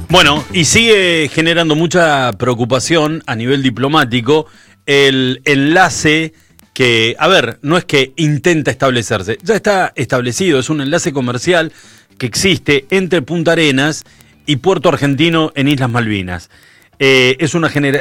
Bueno, y sigue generando mucha preocupación a nivel diplomático el enlace que, a ver, no es que intenta establecerse, ya está establecido, es un enlace comercial que existe entre Punta Arenas y Puerto Argentino en Islas Malvinas. Es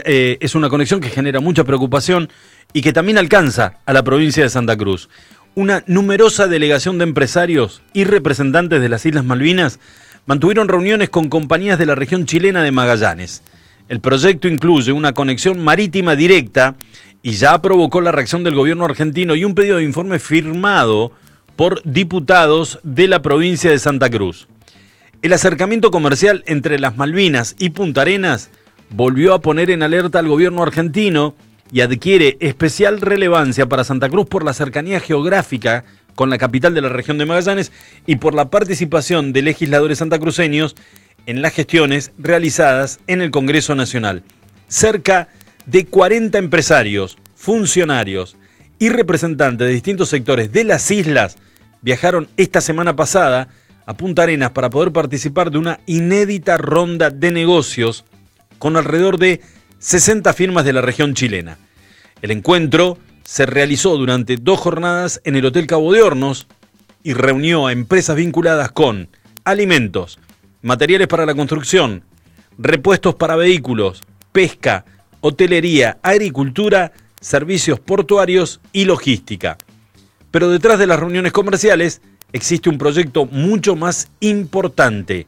una conexión que genera mucha preocupación y que también alcanza a la provincia de Santa Cruz. Una numerosa delegación de empresarios y representantes de las Islas Malvinas mantuvieron reuniones con compañías de la región chilena de Magallanes. El proyecto incluye una conexión marítima directa y ya provocó la reacción del gobierno argentino y un pedido de informe firmado por diputados de la provincia de Santa Cruz. El acercamiento comercial entre las Malvinas y Punta Arenas volvió a poner en alerta al gobierno argentino y adquiere especial relevancia para Santa Cruz por la cercanía geográfica con la capital de la región de Magallanes y por la participación de legisladores santacruceños en las gestiones realizadas en el Congreso Nacional. Cerca de 40 empresarios, funcionarios y representantes de distintos sectores de las islas viajaron esta semana pasada a Punta Arenas para poder participar de una inédita ronda de negocios con alrededor de 60 firmas de la región chilena. El encuentro se realizó durante 2 jornadas en el Hotel Cabo de Hornos y reunió a empresas vinculadas con alimentos, materiales para la construcción, repuestos para vehículos, pesca, hotelería, agricultura, servicios portuarios y logística. Pero detrás de las reuniones comerciales existe un proyecto mucho más importante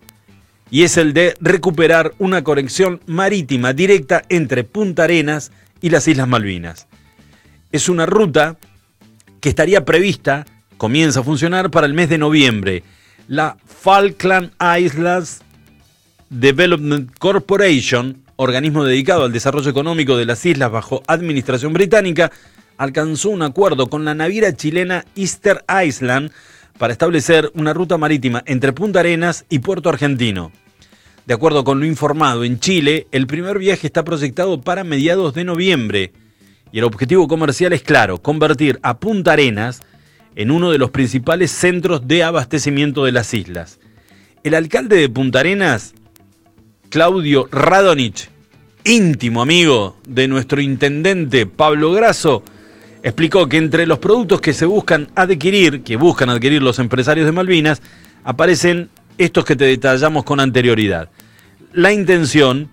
y es el de recuperar una conexión marítima directa entre Punta Arenas y las Islas Malvinas. Es una ruta que estaría prevista, comienza a funcionar para el mes de noviembre. La Falkland Islands Development Corporation, organismo dedicado al desarrollo económico de las islas bajo administración británica, alcanzó un acuerdo con la naviera chilena Easter Island para establecer una ruta marítima entre Punta Arenas y Puerto Argentino. De acuerdo con lo informado en Chile, el primer viaje está proyectado para mediados de noviembre. Y el objetivo comercial es claro, convertir a Punta Arenas en uno de los principales centros de abastecimiento de las islas. El alcalde de Punta Arenas, Claudio Radonich, íntimo amigo de nuestro intendente Pablo Grasso, explicó que entre los productos que buscan adquirir los empresarios de Malvinas, aparecen estos que te detallamos con anterioridad. La intención,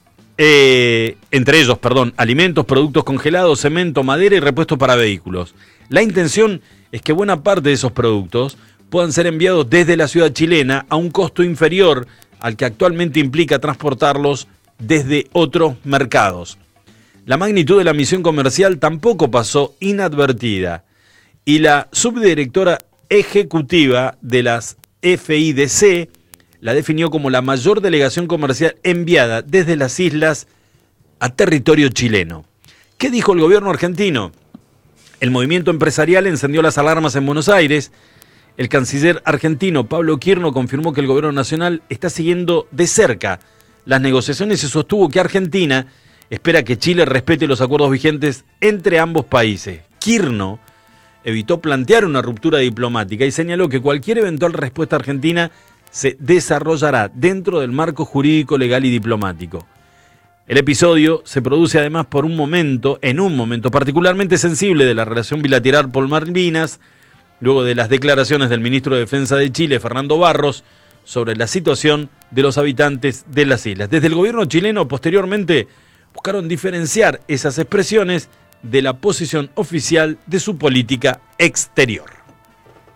entre ellos, alimentos, productos congelados, cemento, madera y repuestos para vehículos. La intención es que buena parte de esos productos puedan ser enviados desde la ciudad chilena a un costo inferior al que actualmente implica transportarlos desde otros mercados. La magnitud de la misión comercial tampoco pasó inadvertida y la subdirectora ejecutiva de las FIDC la definió como la mayor delegación comercial enviada desde las islas a territorio chileno. ¿Qué dijo el gobierno argentino? El movimiento empresarial encendió las alarmas en Buenos Aires. El canciller argentino Pablo Quirno confirmó que el gobierno nacional está siguiendo de cerca las negociaciones y sostuvo que Argentina espera que Chile respete los acuerdos vigentes entre ambos países. Quirno evitó plantear una ruptura diplomática y señaló que cualquier eventual respuesta argentina se desarrollará dentro del marco jurídico, legal y diplomático. El episodio se produce además en un momento particularmente sensible de la relación bilateral por Malvinas, luego de las declaraciones del ministro de Defensa de Chile, Fernando Barros, sobre la situación de los habitantes de las islas. Desde el gobierno chileno, posteriormente, buscaron diferenciar esas expresiones de la posición oficial de su política exterior.